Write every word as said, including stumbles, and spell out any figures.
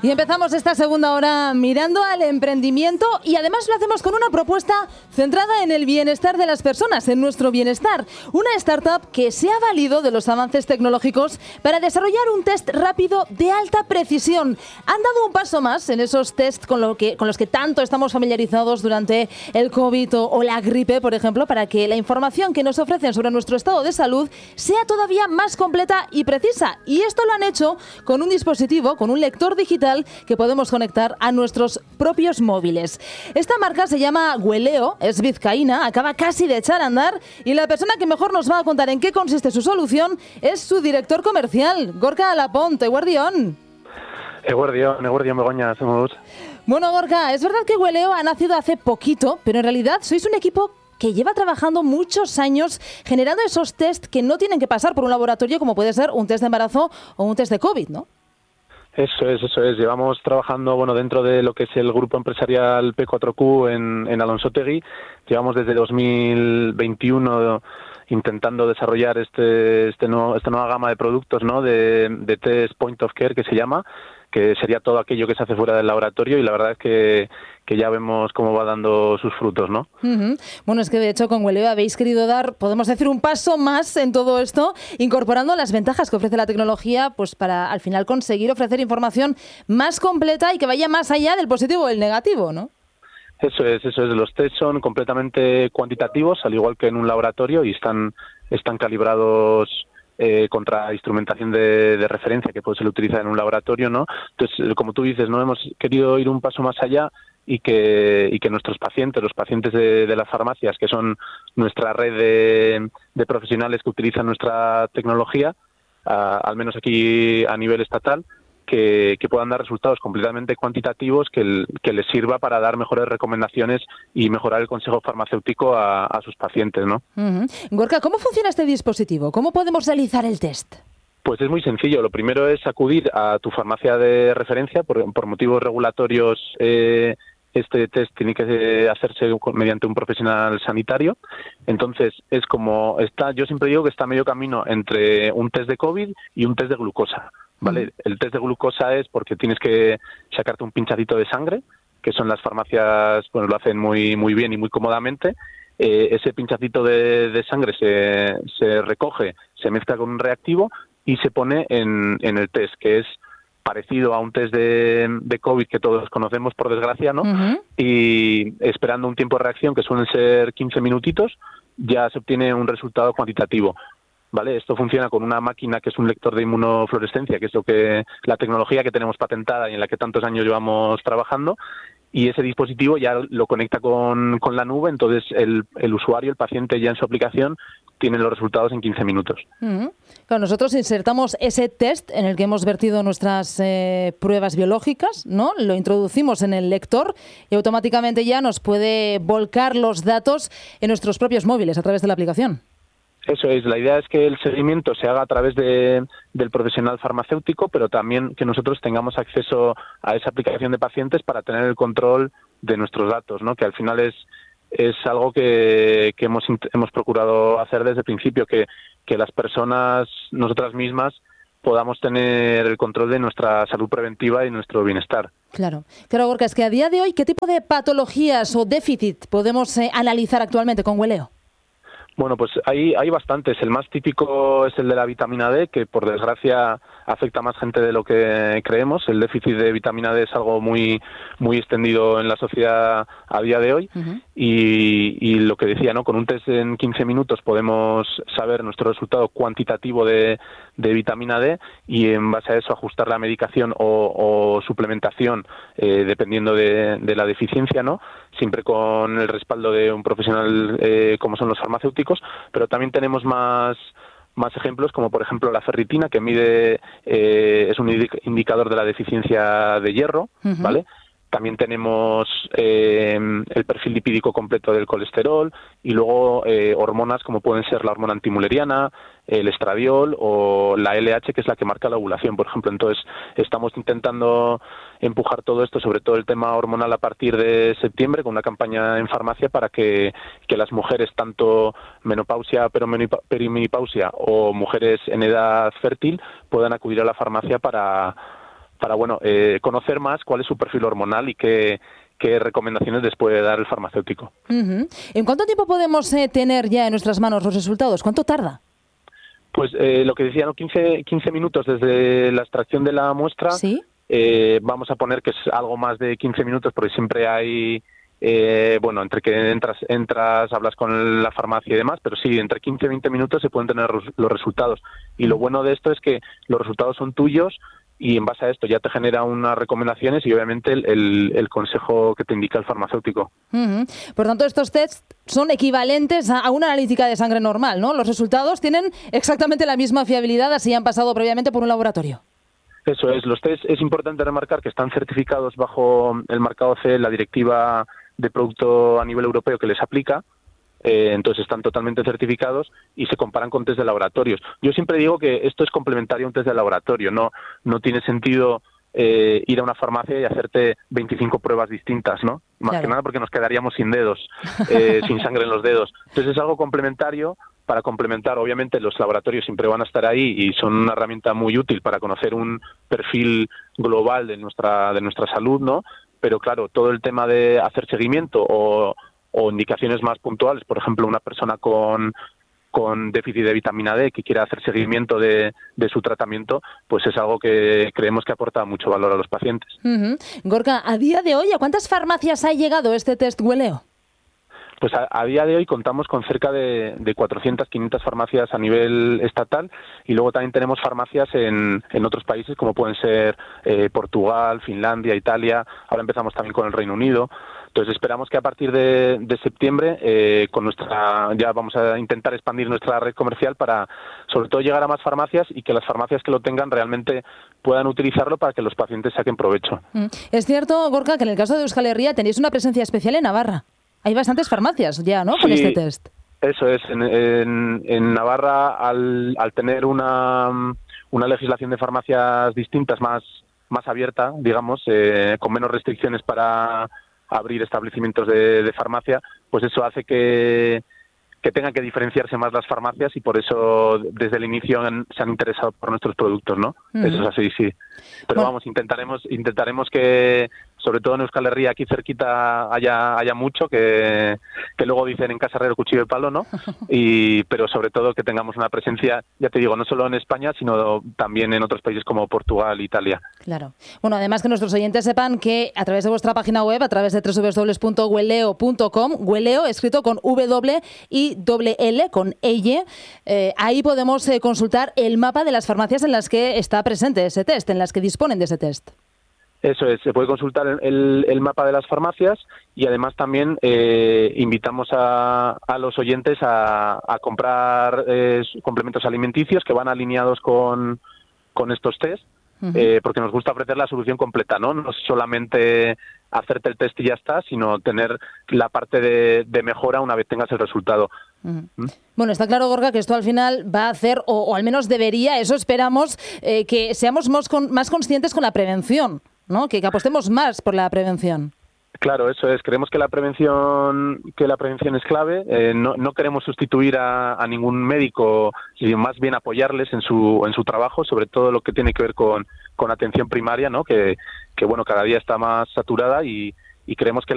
Y empezamos esta segunda hora mirando al emprendimiento y además lo hacemos con una propuesta centrada en el bienestar de las personas, en nuestro bienestar. Una startup que se ha valido de los avances tecnológicos para desarrollar un test rápido de alta precisión. Han dado un paso más en esos test con, lo que, con los que tanto estamos familiarizados durante el COVID o, o la gripe, por ejemplo, para que la información que nos ofrecen sobre nuestro estado de salud sea todavía más completa y precisa. Y esto lo han hecho con un dispositivo, con un lector digital que podemos conectar a nuestros propios móviles. Esta marca se llama Hueleo, es vizcaína, acaba casi de echar a andar y la persona que mejor nos va a contar en qué consiste su solución es su director comercial, Gorka Alapont. Eguardión. Eguardión, Eguardión Begoña, somos. Bueno, Gorka, es verdad que Hueleo ha nacido hace poquito, pero en realidad sois un equipo que lleva trabajando muchos años generando esos test que no tienen que pasar por un laboratorio como puede ser un test de embarazo o un test de COVID, ¿no? Eso es, eso es. Llevamos trabajando, bueno, dentro de lo que es el grupo empresarial P cuatro Q en, en Alonsotegui. Llevamos desde dos mil veintiuno intentando desarrollar este, este nuevo, esta nueva gama de productos, ¿no? De, de test point of care, que se llama, que sería todo aquello que se hace fuera del laboratorio, y la verdad es que, que ya vemos cómo va dando sus frutos, ¿no? Uh-huh. Bueno, es que de hecho con Hueleo habéis querido dar, podemos decir, un paso más en todo esto, incorporando las ventajas que ofrece la tecnología, pues para al final conseguir ofrecer información más completa y que vaya más allá del positivo o el negativo, ¿no? Eso es, eso es. Los test son completamente cuantitativos, al igual que en un laboratorio, y están, están calibrados Eh, contra instrumentación de, de referencia que puede ser utilizada en un laboratorio, ¿no? Entonces, como tú dices, no hemos querido ir un paso más allá y que y que nuestros pacientes, los pacientes de, de las farmacias, que son nuestra red de, de profesionales que utilizan nuestra tecnología, a, al menos aquí a nivel estatal, que, que puedan dar resultados completamente cuantitativos que, el, que les sirva para dar mejores recomendaciones y mejorar el consejo farmacéutico a, a sus pacientes, ¿no? Uh-huh. Gorka, ¿cómo funciona este dispositivo? ¿Cómo podemos realizar el test? Pues es muy sencillo. Lo primero es acudir a tu farmacia de referencia. Por, por motivos regulatorios, eh, este test tiene que hacerse mediante un profesional sanitario. Entonces, es como está, yo siempre digo que está a medio camino entre un test de COVID y un test de glucosa. ¿Vale? El test de glucosa es porque tienes que sacarte un pinchacito de sangre, que son las farmacias, bueno, lo hacen muy muy bien y muy cómodamente. Eh, ese pinchacito de, de sangre se, se recoge, se mezcla con un reactivo y se pone en, en el test, que es parecido a un test de, de COVID que todos conocemos, por desgracia, ¿no? Uh-huh. Y esperando un tiempo de reacción que suelen ser quince minutitos, ya se obtiene un resultado cuantitativo. ¿Vale? Esto funciona con una máquina que es un lector de inmunofluorescencia, que es lo que la tecnología que tenemos patentada y en la que tantos años llevamos trabajando, y ese dispositivo ya lo conecta con, con la nube, entonces el, el usuario, el paciente ya en su aplicación tiene los resultados en quince minutos. Uh-huh. Claro, nosotros insertamos ese test en el que hemos vertido nuestras eh, pruebas biológicas, ¿no? Lo introducimos en el lector y automáticamente ya nos puede volcar los datos en nuestros propios móviles a través de la aplicación. Eso es, la idea es que el seguimiento se haga a través de, del profesional farmacéutico, pero también que nosotros tengamos acceso a esa aplicación de pacientes para tener el control de nuestros datos, ¿no? Que al final es es algo que, que hemos hemos procurado hacer desde el principio, que, que las personas, nosotras mismas, podamos tener el control de nuestra salud preventiva y nuestro bienestar. Claro, claro, Gorka, es que a día de hoy, ¿qué tipo de patologías o déficit podemos eh, analizar actualmente con Hueleo? Bueno, pues hay, hay bastantes. El más típico es el de la vitamina D, que por desgracia afecta a más gente de lo que creemos. El déficit de vitamina D es algo muy muy extendido en la sociedad a día de hoy. Uh-huh. y, y lo que decía, ¿no? Con un test en quince minutos podemos saber nuestro resultado cuantitativo de, de vitamina D y en base a eso ajustar la medicación o, o suplementación eh, dependiendo de, de la deficiencia, ¿no? Siempre con el respaldo de un profesional eh, como son los farmacéuticos, pero también tenemos más más ejemplos, como por ejemplo la ferritina, que mide eh, es un indicador de la deficiencia de hierro, uh-huh. ¿Vale? También tenemos eh, el perfil lipídico completo del colesterol y luego eh, hormonas como pueden ser la hormona antimuleriana, el estradiol o la L H, que es la que marca la ovulación, por ejemplo. Entonces, estamos intentando empujar todo esto, sobre todo el tema hormonal, a partir de septiembre, con una campaña en farmacia para que, que las mujeres, tanto menopausia, perimenopausia o mujeres en edad fértil, puedan acudir a la farmacia para para bueno, eh, conocer más cuál es su perfil hormonal y qué, qué recomendaciones les puede dar el farmacéutico. Uh-huh. ¿En cuánto tiempo podemos eh, tener ya en nuestras manos los resultados? ¿Cuánto tarda? Pues eh, lo que decía, ¿no? quince, quince minutos desde la extracción de la muestra. ¿Sí? Eh, vamos a poner que es algo más de quince minutos porque siempre hay, eh, bueno, entre que entras, entras, hablas con la farmacia y demás, pero sí, entre quince y veinte minutos se pueden tener los resultados. Y lo bueno de esto es que los resultados son tuyos y en base a esto ya te genera unas recomendaciones y obviamente el, el, el consejo que te indica el farmacéutico. Uh-huh. Por tanto, estos tests son equivalentes a, a una analítica de sangre normal, ¿no? Los resultados tienen exactamente la misma fiabilidad así han pasado previamente por un laboratorio. Eso es, los test es importante remarcar que están certificados bajo el marcado C E, la directiva de producto a nivel europeo que les aplica. Eh, entonces están totalmente certificados y se comparan con test de laboratorios. Yo siempre digo que esto es complementario a un test de laboratorio, no, no tiene sentido eh, ir a una farmacia y hacerte veinticinco pruebas distintas, ¿no? Más claro. que nada porque nos quedaríamos sin dedos, eh, sin sangre en los dedos. Entonces es algo complementario para complementar. Obviamente los laboratorios siempre van a estar ahí y son una herramienta muy útil para conocer un perfil global de nuestra, de nuestra salud, ¿no? Pero claro, todo el tema de hacer seguimiento o o indicaciones más puntuales, por ejemplo, una persona con, con déficit de vitamina D que quiera hacer seguimiento de, de su tratamiento, pues es algo que creemos que aporta mucho valor a los pacientes. Uh-huh. Gorka, a día de hoy, ¿a cuántas farmacias ha llegado este test Hueleo? Pues a, a día de hoy contamos con cerca de, de cuatrocientas, quinientas farmacias a nivel estatal y luego también tenemos farmacias en, en otros países como pueden ser eh, Portugal, Finlandia, Italia. Ahora empezamos también con el Reino Unido. Entonces esperamos que a partir de, de septiembre eh, con nuestra ya vamos a intentar expandir nuestra red comercial para sobre todo llegar a más farmacias y que las farmacias que lo tengan realmente puedan utilizarlo para que los pacientes saquen provecho. Es cierto, Gorka, que en el caso de Euskal Herria tenéis una presencia especial en Navarra. Hay bastantes farmacias ya, ¿no? Con sí, este test. Eso es. En, en, en Navarra, al, al tener una, una legislación de farmacias distintas, más, más abierta, digamos, eh, con menos restricciones para abrir establecimientos de, de farmacia, pues eso hace que, que tengan que diferenciarse más las farmacias y por eso desde el inicio han, se han interesado por nuestros productos, ¿no? Uh-huh. Eso es así, sí. Pero bueno, vamos, intentaremos intentaremos que, sobre todo en Euskal Herria, aquí cerquita haya haya mucho, que, que luego dicen en casa herrero cuchillo de palo, ¿no? Y pero sobre todo que tengamos una presencia, ya te digo, no solo en España, sino también en otros países como Portugal, Italia. Claro. Bueno, además que nuestros oyentes sepan que a través de vuestra página web, a través de doble u doble u doble u punto hueleo punto com, Hueleo escrito con W y doble L, con L, eh, ahí podemos eh, consultar el mapa de las farmacias en las que está presente ese test, en las que disponen de ese test. Eso es, se puede consultar el, el mapa de las farmacias y además también eh, invitamos a, a los oyentes a, a comprar eh, complementos alimenticios que van alineados con, con estos test, uh-huh. eh, porque nos gusta ofrecer la solución completa, ¿no? No solamente hacerte el test y ya está, sino tener la parte de, de mejora una vez tengas el resultado. Uh-huh. ¿Mm? Bueno, está claro, Gorka, que esto al final va a hacer, o, o al menos debería, eso esperamos, eh, que seamos más, con, más conscientes con la prevención, ¿no? Que, que apostemos más por la prevención. Claro, eso es. Creemos que la prevención, que la prevención es clave. Eh, no, no queremos sustituir a, a ningún médico, sino más bien apoyarles en su en su trabajo, sobre todo lo que tiene que ver con, con atención primaria, ¿no? Que, que bueno, cada día está más saturada y, y creemos que